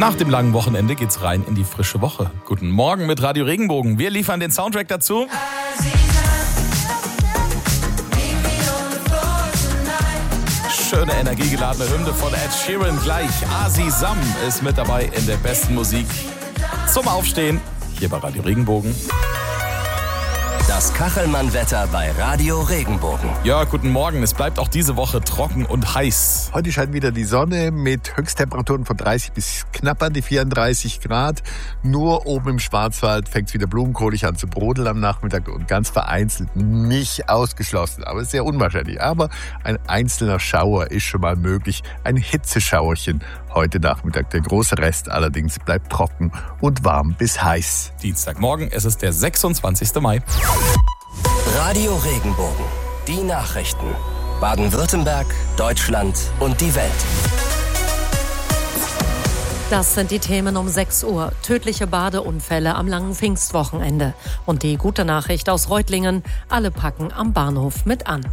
Nach dem langen Wochenende geht's rein in die frische Woche. Guten Morgen mit Radio Regenbogen. Wir liefern den Soundtrack dazu. Schöne energiegeladene Hymne von Ed Sheeran gleich. Azizam ist mit dabei in der besten Musik zum Aufstehen hier bei Radio Regenbogen. Das Kachelmann-Wetter bei Radio Regenbogen. Ja, guten Morgen. Es bleibt auch diese Woche trocken und heiß. Heute scheint wieder die Sonne mit Höchsttemperaturen von 30 bis knapp an die 34 Grad. Nur oben im Schwarzwald fängt es wieder blumenkohlig an zu brodeln am Nachmittag und ganz vereinzelt nicht ausgeschlossen, aber sehr unwahrscheinlich. Aber ein einzelner Schauer ist schon mal möglich. Ein Hitzeschauerchen heute Nachmittag. Der große Rest allerdings bleibt trocken und warm bis heiß. Dienstagmorgen, es ist der 26. Mai. Radio Regenbogen. Die Nachrichten. Baden-Württemberg, Deutschland und die Welt. Das sind die Themen um 6 Uhr. Tödliche Badeunfälle am langen Pfingstwochenende. Und die gute Nachricht aus Reutlingen. Alle packen am Bahnhof mit an.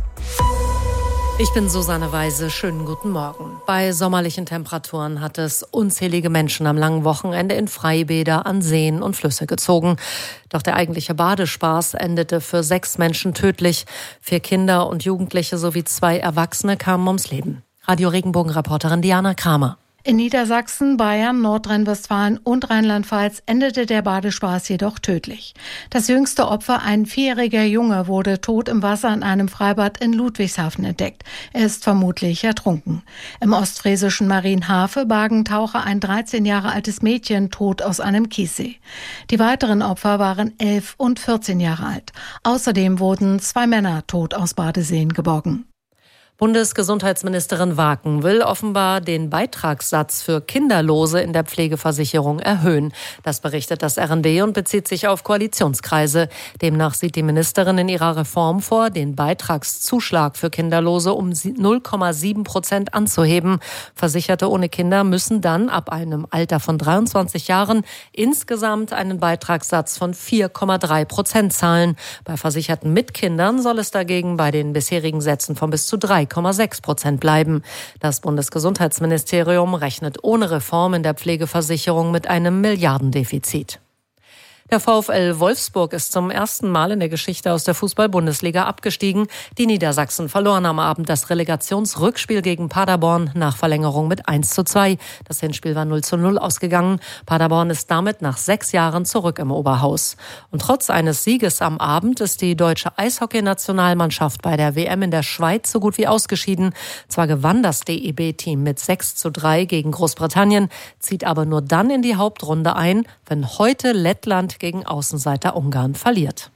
Ich bin Susanne Weise. Schönen guten Morgen. Bei sommerlichen Temperaturen hat es unzählige Menschen am langen Wochenende in Freibäder, an Seen und Flüsse gezogen. Doch der eigentliche Badespaß endete für 6 Menschen tödlich. 4 Kinder und Jugendliche sowie 2 Erwachsene kamen ums Leben. Radio Regenbogen-Reporterin Diana Kramer. In Niedersachsen, Bayern, Nordrhein-Westfalen und Rheinland-Pfalz endete der Badespaß jedoch tödlich. Das jüngste Opfer, ein 4-jähriger Junge, wurde tot im Wasser in einem Freibad in Ludwigshafen entdeckt. Er ist vermutlich ertrunken. Im ostfriesischen Marienhafe bargen Taucher ein 13 Jahre altes Mädchen tot aus einem Kiessee. Die weiteren Opfer waren 11 und 14 Jahre alt. Außerdem wurden 2 Männer tot aus Badeseen geborgen. Bundesgesundheitsministerin Waken will offenbar den Beitragssatz für Kinderlose in der Pflegeversicherung erhöhen. Das berichtet das RND und bezieht sich auf Koalitionskreise. Demnach sieht die Ministerin in ihrer Reform vor, den Beitragszuschlag für Kinderlose um 0,7% anzuheben. Versicherte ohne Kinder müssen dann ab einem Alter von 23 Jahren insgesamt einen Beitragssatz von 4,3% zahlen. Bei Versicherten mit Kindern soll es dagegen bei den bisherigen Sätzen von bis zu 3,6% bleiben. Das Bundesgesundheitsministerium rechnet ohne Reform in der Pflegeversicherung mit einem Milliardendefizit. Der VfL Wolfsburg ist zum ersten Mal in der Geschichte aus der Fußball-Bundesliga abgestiegen. Die Niedersachsen verloren am Abend das Relegationsrückspiel gegen Paderborn nach Verlängerung mit 1:2. Das Hinspiel war 0:0 ausgegangen. Paderborn ist damit nach 6 Jahren zurück im Oberhaus. Und trotz eines Sieges am Abend ist die deutsche Eishockey-Nationalmannschaft bei der WM in der Schweiz so gut wie ausgeschieden. Zwar gewann das DEB-Team mit 6:3 gegen Großbritannien, zieht aber nur dann in die Hauptrunde ein, wenn heute Lettland gegen Außenseiter Ungarn verliert.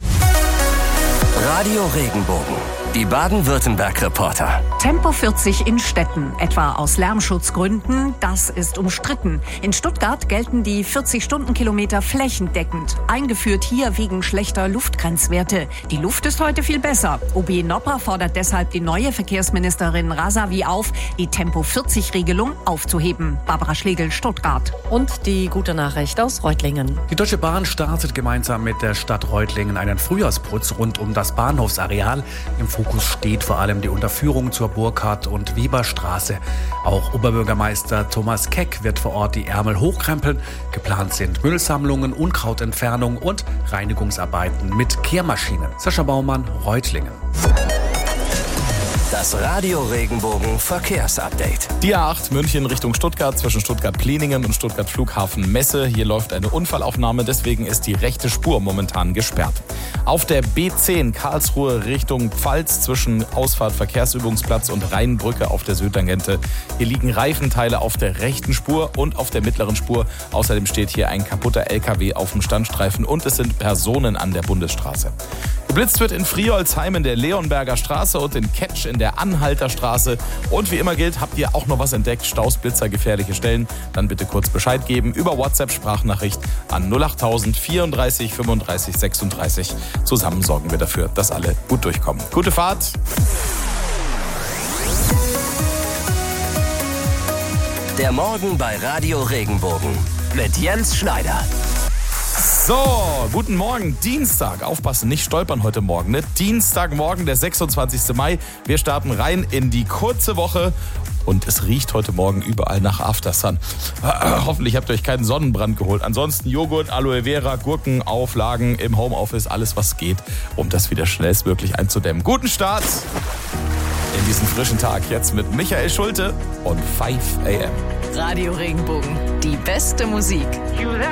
Radio Regenbogen. Die Baden-Württemberg-Reporter. Tempo 40 in Städten, etwa aus Lärmschutzgründen, das ist umstritten. In Stuttgart gelten die 40-Stundenkilometer flächendeckend. Eingeführt hier wegen schlechter Luftgrenzwerte. Die Luft ist heute viel besser. OB Nopper fordert deshalb die neue Verkehrsministerin Rasavi auf, die Tempo 40-Regelung aufzuheben. Barbara Schlegel, Stuttgart. Und die gute Nachricht aus Reutlingen. Die Deutsche Bahn startet gemeinsam mit der Stadt Reutlingen einen Frühjahrsputz rund um das Bahnhofsareal. Im Fokus steht vor allem die Unterführung zur Burkhardt- und Weberstraße. Auch Oberbürgermeister Thomas Keck wird vor Ort die Ärmel hochkrempeln. Geplant sind Müllsammlungen, Unkrautentfernung und Reinigungsarbeiten mit Kehrmaschinen. Sascha Baumann, Reutlingen. Das Radio Regenbogen Verkehrsupdate. Die A8 München Richtung Stuttgart zwischen Stuttgart-Pliningen und Stuttgart Flughafen Messe. Hier läuft eine Unfallaufnahme, deswegen ist die rechte Spur momentan gesperrt. Auf der B10 Karlsruhe Richtung Pfalz zwischen Ausfahrt Verkehrsübungsplatz und Rheinbrücke auf der Südtangente. Hier liegen Reifenteile auf der rechten Spur und auf der mittleren Spur. Außerdem steht hier ein kaputter LKW auf dem Standstreifen und es sind Personen an der Bundesstraße. Geblitzt wird in Friolsheim in der Leonberger Straße und in Ketsch in der Anhalter Straße. Und wie immer gilt, habt ihr auch noch was entdeckt, Staus, Blitzer, gefährliche Stellen, dann bitte kurz Bescheid geben über WhatsApp-Sprachnachricht an 08000 34 35 36. Zusammen sorgen wir dafür, dass alle gut durchkommen. Gute Fahrt! Der Morgen bei Radio Regenbogen mit Jens Schneider. So, guten Morgen, Dienstag. Aufpassen, nicht stolpern heute Morgen. Ne? Dienstagmorgen, der 26. Mai. Wir starten rein in die kurze Woche. und es riecht heute Morgen überall nach Aftersun. Hoffentlich habt ihr euch keinen Sonnenbrand geholt. Ansonsten Joghurt, Aloe Vera, Gurken, Auflagen im Homeoffice, alles was geht, um das wieder schnellstmöglich einzudämmen. Guten Start in diesen frischen Tag jetzt mit Michael Schulte und 5 AM. Radio Regenbogen, die beste Musik. She was